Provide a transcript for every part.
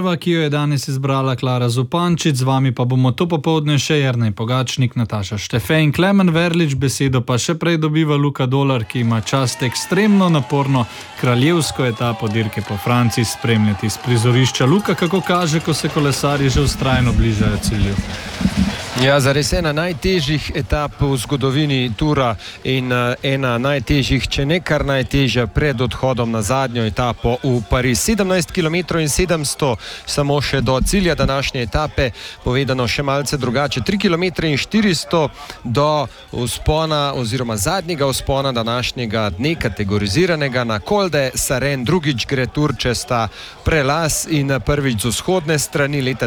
dneva, ki jo je danes izbrala Klara Zupančič, z vami pa bomo to popoldne še Jernej Pogačnik, Nataša Štefe in Klemen Verlič, besedo pa še prej dobiva Luka Dolar, ki ima čast ekstremno naporno kraljevsko etapo dirke po Franciji spremljati iz prizorišča. Luka, kako kaže, ko se kolesarji že vztrajno bližajo cilju? Ja, zares ena najtežjih etap v zgodovini Tura in ena najtežjih, če ne kar najtežja pred odhodom na zadnjo etapo v Pariz. 17 km in 700 samo še do cilja današnje etape, povedano še malce drugače. 3 km in 400 do vzpona oziroma zadnjega vzpona današnjega dne, kategoriziranega na Col de Saren. Drugič gre Tur čez ta prelaz in prvič z vzhodne strani. Leta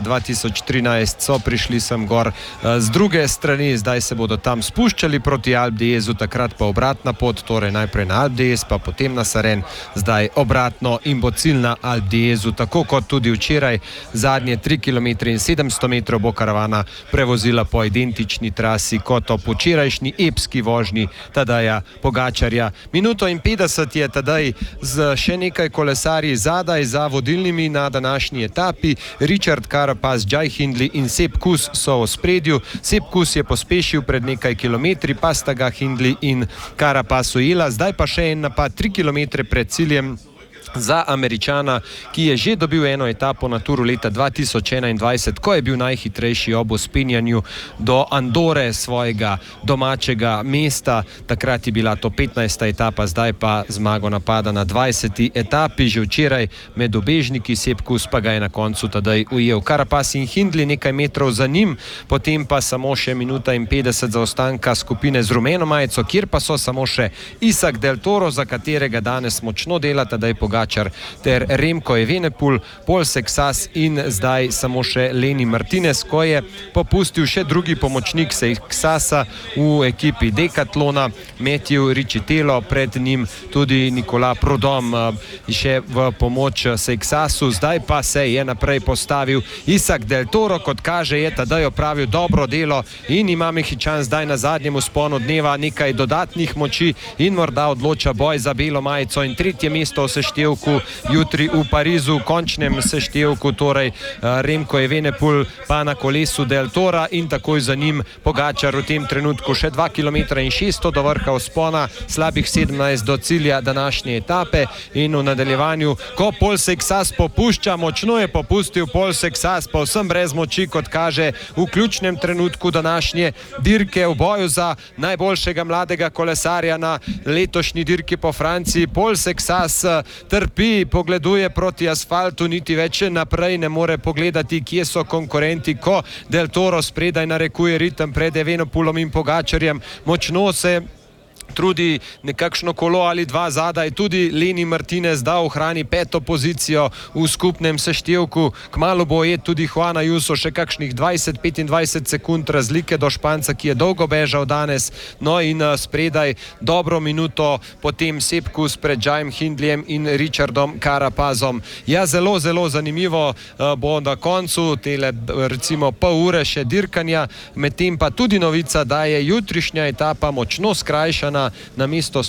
2013 so prišli sem gor z druge strani, zdaj se bodo tam spuščali proti Alpe d'Huez, takrat pa obratna pot, torej najprej na Alpe d'Huez, pa potem na Saren, zdaj obratno in bo cilj na Alpe d'Huez. Tako kot tudi včeraj, zadnje 3 km in 700 metrov bo karavana prevozila po identični trasi kot ob včerajšnji epski vožnji Tadeja Pogačarja. Minuto in 50 je Tadej z še nekaj kolesarji zadaj za vodilnimi na današnji etapi. Richard Carapaz, Jai Hindley in Sepp Kuss so v spredju. Sepp Kuss je pospešil pred nekaj kilometri, pa sta ga Hindley in Carapaz ujela. Zdaj pa še en napad 3 km pred ciljem za Američana, ki je že dobil eno etapo na Turu leta 2021, ko je bil najhitrejši ob vzpenjanju do Andore, svojega domačega mesta. Takrat je bila to 15. etapa, zdaj pa zmago napada na 20. etapi. Že včeraj med ubežniki, Sepp Kuss pa ga je na koncu Tadej ujel. Carapaz in Hindley nekaj metrov za njim, potem pa samo še minuta in 50 zaostanka skupine z rumeno majico, kjer pa so samo še Isak Del Toro, za katerega danes močno dela Tadej Pogačar, ter Remco Evenepoel, Paul Sexas in zdaj samo še Lenny Martinez, ko je popustil še drugi pomočnik Sexasa v ekipi Decathlona, Matthew Riccitello, pred njim tudi Nicolas Prudhomme še v pomoč Sexasu. Zdaj pa se je naprej postavil Isak Del Toro, kot kaže je Tadej opravil dobro delo in ima Mehičan zdaj na zadnjem vzponu dneva nekaj dodatnih moči in morda odloča boj za belo majico in tretje mesto v seštevku jutri v Parizu, v končnem seštevku, torej Remco Evenepoel pa na kolesu Del Tora in takoj za njim Pogačar v tem trenutku še 2 km in 600 do vrha vzpona, slabih 17 do cilja današnje etape in v nadaljevanju, ko Paul Sexas popušča, močno je popustil Paul Sexas, povsem brez moči, kot kaže v ključnem trenutku današnje dirke v boju za najboljšega mladega kolesarja na letošnji dirki po Franciji. Paul Sexas trpi, pogleduje proti asfaltu, niti več naprej ne more pogledati, kje so konkurenti, ko Del Toro spredaj narekuje ritem pred Evenepoelom in Pogačarjem. Močno se trudi nekakšno kolo ali dva zadaj, tudi Lenny Martinez, da ohrani peto pozicijo v skupnem seštevku. Kmalu bo je tudi Juan Ayuso, še kakšnih 20-25 sekund razlike do Španca, ki je dolgo bežal danes. No in spredaj dobro minuto potem Sepp Kuss pred Jaijem Hindleyjem in Richardom Carapazom. Ja, zelo, zelo zanimivo bo na koncu tele recimo pol ure še dirkanja, medtem pa tudi novica, da je jutrišnja etapa močno skrajšana, na mesto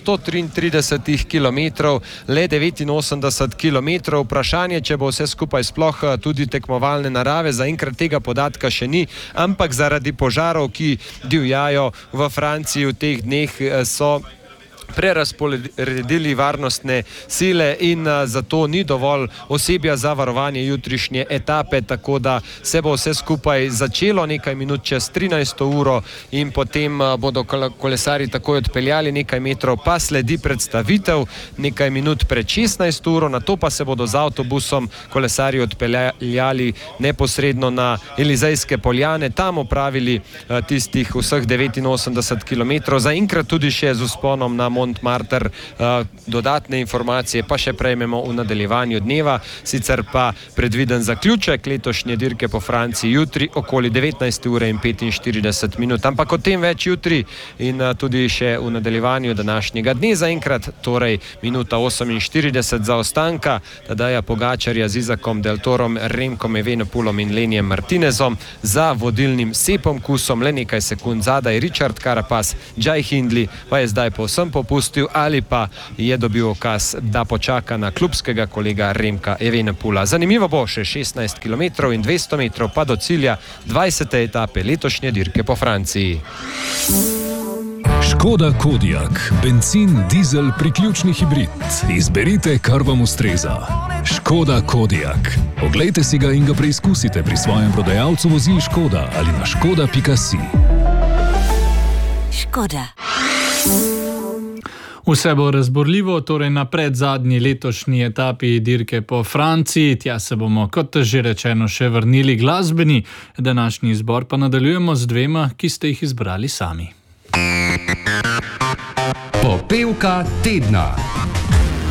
133 km, le 89 km. Vprašanje, če bo vse skupaj sploh tudi tekmovalne narave, zaenkrat tega podatka še ni, ampak zaradi požarov, ki divjajo v Franciji v teh dneh, so prerasporedili varnostne sile in zato ni dovolj osebja za varovanje jutrišnje etape, tako da se bo vse skupaj začelo nekaj minut čez 13. uro in potem bodo kolesari takoj odpeljali nekaj metrov, pa sledi predstavitev nekaj minut pred 16. uro, nato pa se bodo z avtobusom kolesari odpeljali neposredno na Elizejske poljane, tam opravili tistih vseh 89 km, zaenkrat tudi še z vzponom na Montmartre. Dodatne informacije pa še prejmemo v nadaljevanju dneva, sicer pa predviden zaključek letošnje dirke po Franciji jutri okoli 19. ure in 45 minut. Ampak o tem več jutri in tudi še v nadaljevanju današnjega dne. Zaenkrat torej minuta 48 zaostanka Tadeja Pogačarja z Isakom Del Torom, Remcom Evenepoelom in Lennyjem Martinezom, za vodilnim Seppom Kussom le nekaj sekund zadaj Richard Carapaz, Jai Hindley pa je zdaj povsem popustil ali pa je dobil ukaz, da počaka na klubskega kolega Remka Evenepoela. Zanimivo bo še 16 km in 200 metrov pa do cilja 20. etape letošnje dirke po Franciji. Škoda Kodiaq, bencin, dizel, priključni hibrid. Izberite, kar vam ustreza. Škoda Kodiaq. Oglejte si ga in ga preizkusite pri svojem prodajalcu vozil Škoda ali na škoda.si. Škoda. Vse bo razborljivo, torej na predzadnji letošnji etapi dirke po Franciji. Tja se bomo, kot že rečeno, še vrnili glasbeni. Današnji izbor pa nadaljujemo z dvema, ki ste jih izbrali sami. Popevka tedna.